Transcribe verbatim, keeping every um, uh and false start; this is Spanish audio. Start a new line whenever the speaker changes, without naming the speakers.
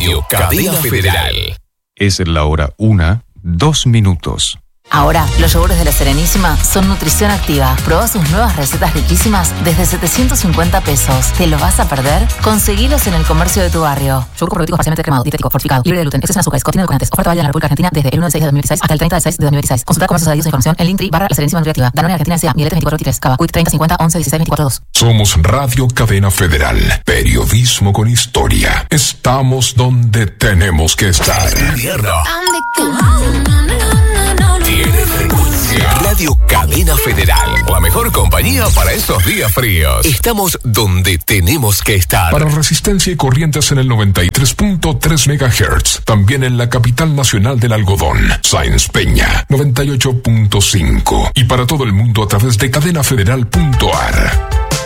Radio Cadena Federal.
Es la hora una, dos minutos.
Ahora, los yogures de La Serenísima son nutrición activa. Probá sus nuevas recetas riquísimas desde setecientos cincuenta pesos. ¿Te lo vas a perder? Conseguilos en el comercio de tu barrio. Yogur probiótico parcialmente cremado, dietético, fortificado, libre de gluten, exceso en azúcares, contiene edulcorantes. Oferta válida en la República Argentina desde el uno del seis de dos mil dieciséis hasta el treinta del seis de dos mil dieciséis. Consulta comercios adheridos e información en Linktree barra La Serenísima Nutriactiva. Danone Argentina S A, Mielete veinticuatro veintitrés, Cava, Quick treinta cincuenta once dieciséis veinticuatro dos.
Somos Radio Cadena Federal. Periodismo con historia. Estamos donde tenemos que estar. Tiene frecuencia. Radio Cadena Federal. La mejor compañía para estos días fríos. Estamos donde tenemos que estar. Para Resistencia y Corrientes en el noventa y tres punto tres megahertz. También en la capital nacional del algodón, Sáenz Peña, noventa y ocho punto cinco. Y para todo el mundo a través de cadena federal punto a r.